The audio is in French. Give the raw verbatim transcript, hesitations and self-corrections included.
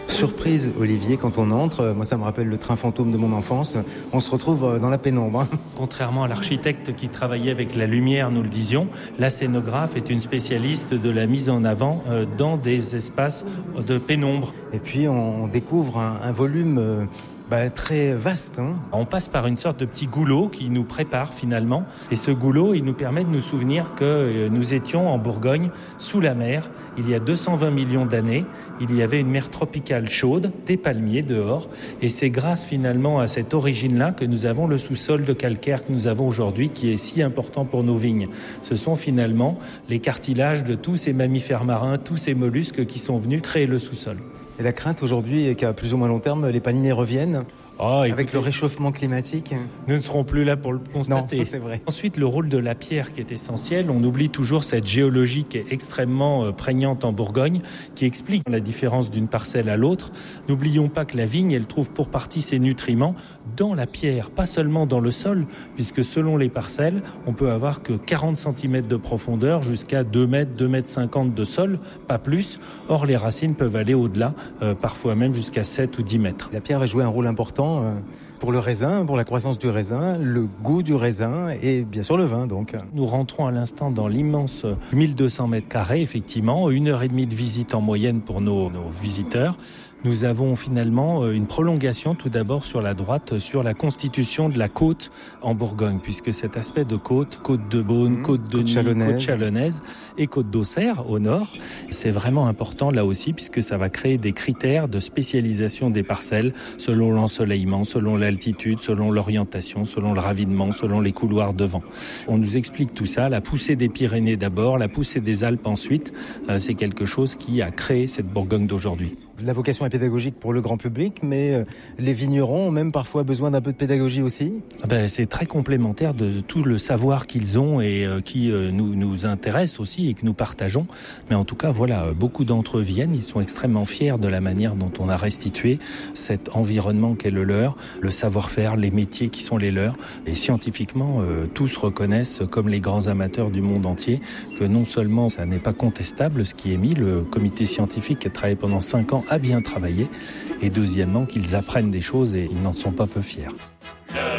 Surprise, Olivier, quand on entre, moi ça me rappelle le train fantôme de mon enfance, on se retrouve dans la pénombre. Contrairement à l'architecte qui travaillait avec la lumière, nous le disions, la scénographe est une spécialiste de la mise en avant dans des espaces de pénombre. Et puis on découvre un, un volume... Euh, Bah, très vaste. Hein. On passe par une sorte de petit goulot qui nous prépare finalement. Et ce goulot, il nous permet de nous souvenir que nous étions en Bourgogne, sous la mer. Il y a deux cent vingt millions d'années, il y avait une mer tropicale chaude, des palmiers dehors. Et c'est grâce finalement à cette origine-là que nous avons le sous-sol de calcaire que nous avons aujourd'hui, qui est si important pour nos vignes. Ce sont finalement les cartilages de tous ces mammifères marins, tous ces mollusques qui sont venus créer le sous-sol. Et la crainte aujourd'hui est qu'à plus ou moins long terme, les palmiers reviennent. Oh, écoutez, avec le réchauffement climatique. Nous ne serons plus là pour le constater. Non, c'est vrai. Ensuite, le rôle de la pierre qui est essentiel. On oublie toujours cette géologie qui est extrêmement prégnante en Bourgogne, qui explique la différence d'une parcelle à l'autre. N'oublions pas que la vigne, elle trouve pour partie ses nutriments dans la pierre, pas seulement dans le sol, puisque selon les parcelles, on peut avoir que quarante centimètres de profondeur jusqu'à deux mètres, deux mètres cinquante de sol, pas plus. Or, les racines peuvent aller au-delà, euh, parfois même jusqu'à sept ou dix mètres. La pierre va jouer un rôle important pour le raisin, pour la croissance du raisin, le goût du raisin et bien sûr le vin donc. Nous rentrons à l'instant dans l'immense mille deux cents mètres carrés, effectivement, une heure et demie de visite en moyenne pour nos, nos visiteurs. Nous avons finalement une prolongation tout d'abord sur la droite, sur la constitution de la côte en Bourgogne, puisque cet aspect de côte, côte de Beaune, mmh, côte de Nîmes, côte chalonnaise et côte d'Auxerre au nord, c'est vraiment important là aussi, puisque ça va créer des critères de spécialisation des parcelles selon l'ensoleillement, selon l'altitude, selon l'orientation, selon le ravinement, selon les couloirs de vent. On nous explique tout ça, la poussée des Pyrénées d'abord, la poussée des Alpes ensuite, euh, c'est quelque chose qui a créé cette Bourgogne d'aujourd'hui. La vocation est pédagogique pour le grand public, mais euh, les vignerons ont même parfois besoin d'un peu de pédagogie aussi. Ben, c'est très complémentaire de tout le savoir qu'ils ont et euh, qui euh, nous, nous intéresse aussi et que nous partageons. Mais en tout cas, voilà, beaucoup d'entre eux viennent, ils sont extrêmement fiers de la manière dont on a restitué cet environnement qu'est le leur, le savoir-faire, les métiers qui sont les leurs. Et scientifiquement, euh, tous reconnaissent, comme les grands amateurs du monde entier, que non seulement ça n'est pas contestable ce qui est mis, le comité scientifique qui a travaillé pendant cinq ans a bien travaillé, et deuxièmement qu'ils apprennent des choses et ils n'en sont pas peu fiers.